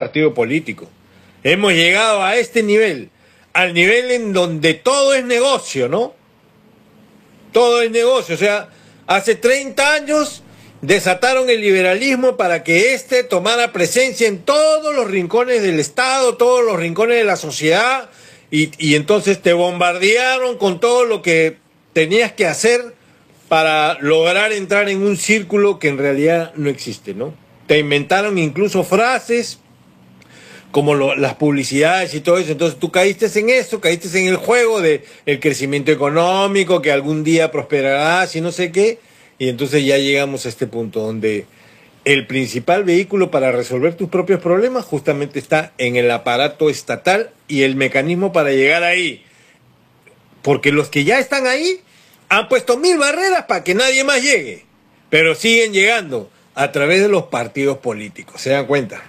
partido político. Hemos llegado a este nivel, al nivel en donde todo es negocio, ¿no? Todo es negocio. O sea, hace 30 años desataron el liberalismo para que éste tomara presencia en todos los rincones del Estado, todos los rincones de la sociedad, y entonces te bombardearon con todo lo que tenías que hacer para lograr entrar en un círculo que en realidad no existe, ¿no? Te inventaron incluso frases como las publicidades y todo eso. Entonces tú caíste en eso, caíste en el juego de el crecimiento económico, que algún día prosperarás y no sé qué, y entonces ya llegamos a este punto donde el principal vehículo para resolver tus propios problemas justamente está en el aparato estatal y el mecanismo para llegar ahí, porque los que ya están ahí han puesto 1000 barreras para que nadie más llegue, pero siguen llegando a través de los partidos políticos. ¿Se dan cuenta?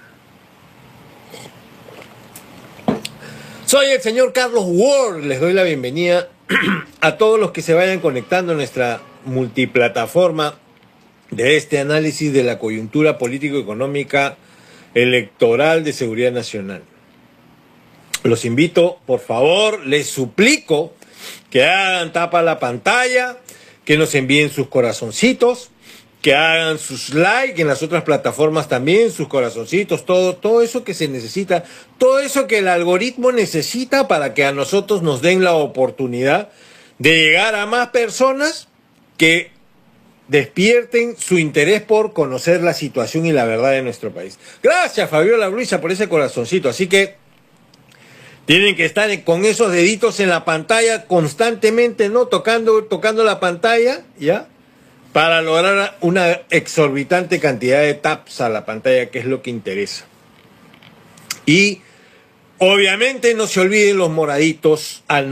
Soy el señor Carlos Ward. Les doy la bienvenida a todos los que se vayan conectando a nuestra multiplataforma de este análisis de la coyuntura político-económica electoral de seguridad nacional. Los invito, por favor, les suplico que hagan tapa a la pantalla, que nos envíen sus corazoncitos, que hagan sus likes en las otras plataformas también, sus corazoncitos, todo eso que se necesita, todo eso que el algoritmo necesita para que a nosotros nos den la oportunidad de llegar a más personas que despierten su interés por conocer la situación y la verdad de nuestro país. Gracias, Fabiola Luisa, por ese corazoncito. Así que tienen que estar con esos deditos en la pantalla constantemente, ¿no? Tocando la pantalla, ¿ya? Para lograr una exorbitante cantidad de taps a la pantalla, que es lo que interesa. Y obviamente no se olviden los moraditos al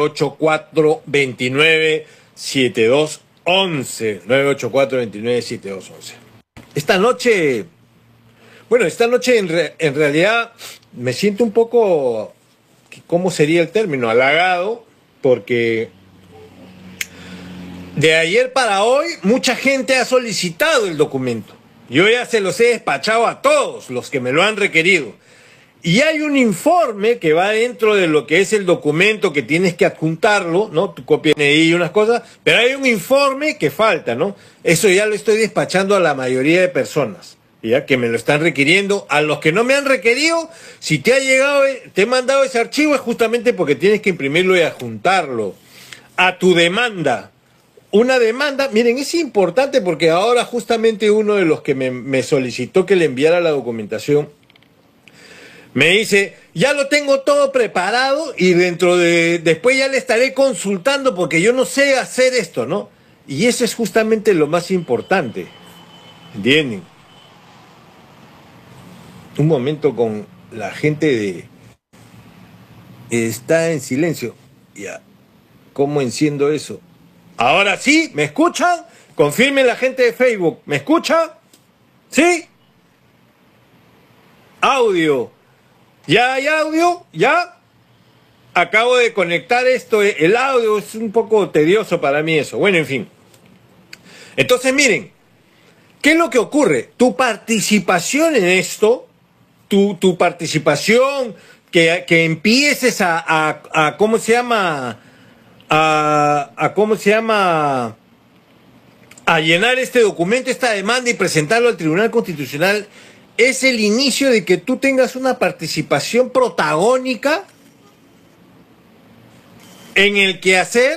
984-297211. 984-297211. Esta noche en realidad me siento un poco, ¿cómo sería el término? Halagado, porque de ayer para hoy mucha gente ha solicitado el documento. Yo ya se los he despachado a todos los que me lo han requerido. Y hay un informe que va dentro de lo que es el documento, que tienes que adjuntarlo, ¿no? Tu copia de DNI y unas cosas, pero hay un informe que falta, ¿no? Eso ya lo estoy despachando a la mayoría de personas, ya que me lo están requiriendo. A los que no me han requerido, si te ha llegado, te he mandado ese archivo, es justamente porque tienes que imprimirlo y adjuntarlo a tu demanda. Una demanda, miren, es importante porque ahora justamente uno de los que me solicitó que le enviara la documentación me dice, ya lo tengo todo preparado y después ya le estaré consultando porque yo no sé hacer esto, ¿no? Y eso es justamente lo más importante, ¿entienden? Un momento con la gente está en silencio. Ya, ¿cómo enciendo eso? Ahora sí, ¿me escuchan? Confirmen la gente de Facebook, ¿me escucha? ¿Sí? Audio. ¿Ya hay audio? ¿Ya? Acabo de conectar esto, el audio es un poco tedioso para mí eso. Bueno, en fin. Entonces, miren, ¿qué es lo que ocurre? Tu participación en esto, tu participación, que empieces a ¿cómo se llama? ¿Cómo se llama? A llenar este documento, esta demanda y presentarlo al Tribunal Constitucional, es el inicio de que tú tengas una participación protagónica en el quehacer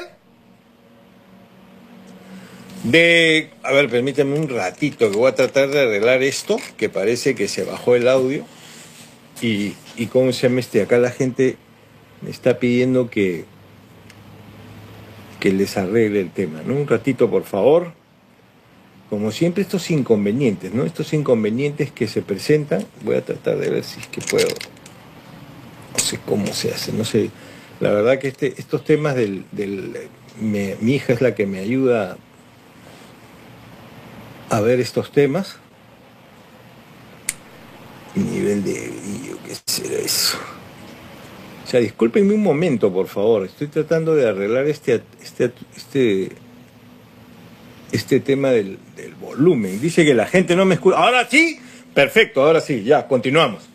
de... A ver, permítame un ratito que voy a tratar de arreglar esto, que parece que se bajó el audio. Y ¿cómo se llama este? Acá la gente me está pidiendo que les arregle el tema, ¿no? Un ratito, por favor. Como siempre, estos inconvenientes, ¿no? Estos inconvenientes que se presentan, voy a tratar de ver si es que puedo. No sé cómo se hace, no sé. La verdad que estos temas mi hija es la que me ayuda a ver estos temas. Nivel de brillo, ¿qué será eso? O sea, discúlpenme un momento, por favor. Estoy tratando de arreglar este tema del volumen. Dice que la gente no me escucha. Ahora sí, perfecto, ahora sí, ya, continuamos.